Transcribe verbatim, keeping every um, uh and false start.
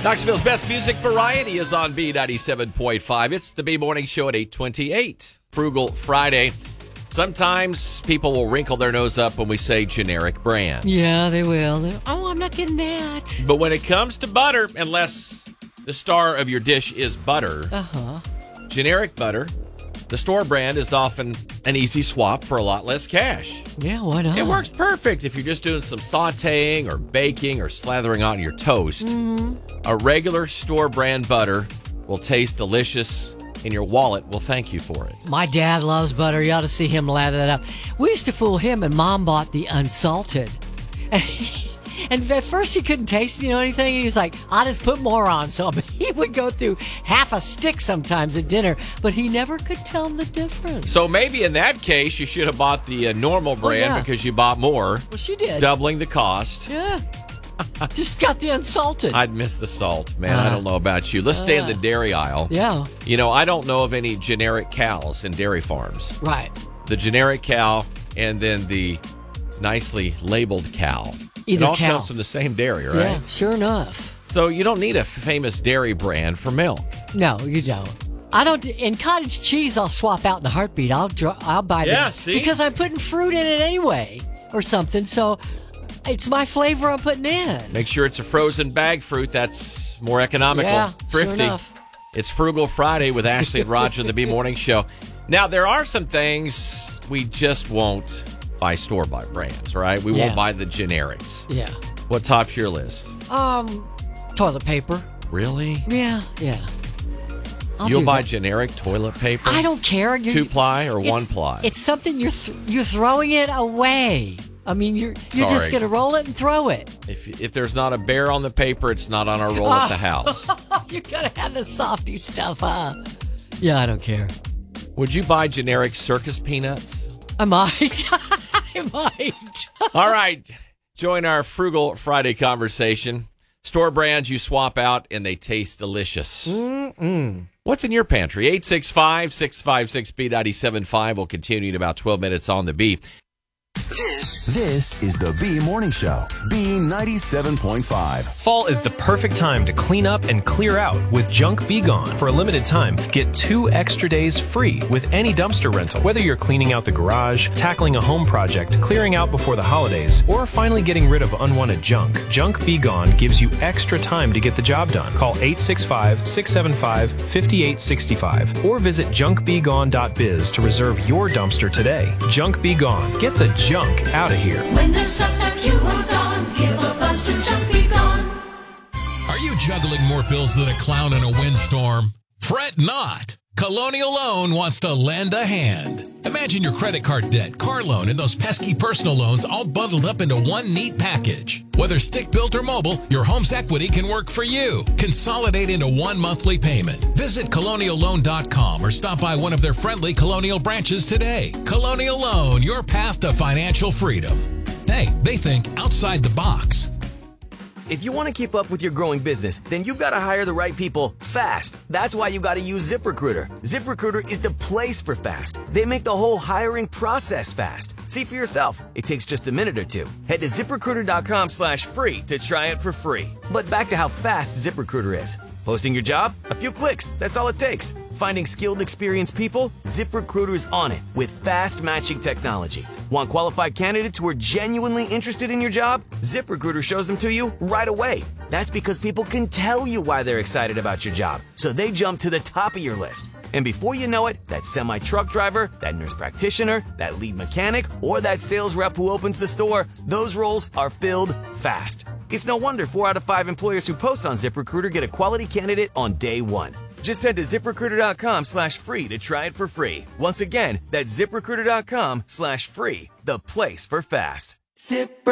Knoxville's best music variety is on B ninety-seven point five. It's the B Morning Show at eight twenty-eight. Frugal Friday. Sometimes people will wrinkle their nose up when we say generic brand. Yeah, they will. They're, oh, I'm not getting that. But when it comes to butter, unless the star of your dish is butter, Uh-huh. generic butter, the store brand is often an easy swap for a lot less cash. Yeah, why not? It works perfect if you're just doing some sauteing or baking or slathering on your toast. Mm-hmm. A regular store brand butter will taste delicious, and your wallet will thank you for it. My dad loves butter. You ought to see him lather that up. We used to fool him, and Mom bought the unsalted. And, he, and at first he couldn't taste, you know, anything. He was like, I'll just put more on. So he would go through half a stick sometimes at dinner, but he never could tell the difference. So maybe in that case, you should have bought the uh, normal brand oh, yeah. because you bought more. Well, she did. Doubling the cost. Yeah. Just got the unsalted. I'd miss the salt, man. Uh, I don't know about you. Let's stay in uh, the dairy aisle. Yeah. You know, I don't know of any generic cows in dairy farms. Right. The generic cow and then the nicely labeled cow. Either it all cow. comes from the same dairy, right? Yeah, sure enough. So you don't need a famous dairy brand for milk. No, you don't. I don't. In cottage cheese, I'll swap out in a heartbeat. I'll dr- I'll buy Yeah, the, see? because I'm putting fruit in it anyway or something. So it's my flavor I'm putting in. Make sure it's a frozen bag fruit. That's more economical. Yeah, Thrifty. sure enough. It's Frugal Friday with Ashley and Roger in the B Morning Show. Now, there are some things we just won't buy store-bought brands, right? We Yeah. won't buy the generics. Yeah. What tops your list? Um, toilet paper. Really? Yeah, yeah. I'll You'll do buy that. generic toilet paper? I don't care. You're, Two-ply or it's- one-ply? It's something you're th- you're throwing it away. I mean, you're you're just Sorry. gonna roll it and throw it. If if there's not a bear on the paper, it's not on our roll at the house. You gotta have the softy stuff, huh? Yeah, I don't care. Would you buy generic circus peanuts? I might. I might. All right. Join our Frugal Friday conversation. Store brands you swap out and they taste delicious. Mm-mm. What's in your pantry? eight six five, six five six, B nine seven five will continue in about twelve minutes on the B. This, this is the B Morning Show, B ninety-seven point five. Fall is the perfect time to clean up and clear out with Junk Be Gone. For a limited time, get two extra days free with any dumpster rental. Whether you're cleaning out the garage, tackling a home project, clearing out before the holidays, or finally getting rid of unwanted junk, Junk Be Gone gives you extra time to get the job done. Call eight six five, six seven five, five eight six five or visit junk be gone dot biz to reserve your dumpster today. Junk Be Gone. Get the junk out of here. When there's stuff that you want gone, give a buzz to Junk Be Gone. Are you juggling more bills than a clown in a windstorm? Fret not. Colonial Loan wants to lend a hand. Imagine your credit card debt, car loan, and those pesky personal loans all bundled up into one neat package. Whether stick-built or mobile, your home's equity can work for you. Consolidate into one monthly payment. Visit colonial loan dot com or stop by one of their friendly Colonial branches today. Colonial Loan, your path to financial freedom. Hey, they think outside the box. If you want to keep up with your growing business, then you've got to hire the right people fast. That's why you got to use ZipRecruiter. ZipRecruiter is the place for fast. They make the whole hiring process fast. See for yourself. It takes just a minute or two. Head to ZipRecruiter.com slash free to try it for free. But back to how fast ZipRecruiter is. Posting your job? A few clicks. That's all it takes. Finding skilled, experienced people? ZipRecruiter's on it with fast matching technology. Want qualified candidates who are genuinely interested in your job? ZipRecruiter shows them to you right away. That's because people can tell you why they're excited about your job, so they jump to the top of your list. And before you know it, that semi-truck driver, that nurse practitioner, that lead mechanic, or that sales rep who opens the store, those roles are filled fast. It's no wonder four out of five employers who post on ZipRecruiter get a quality candidate on day one. Just head to ZipRecruiter.com slash free to try it for free. Once again, that's ZipRecruiter.com slash free, the place for fast. Zip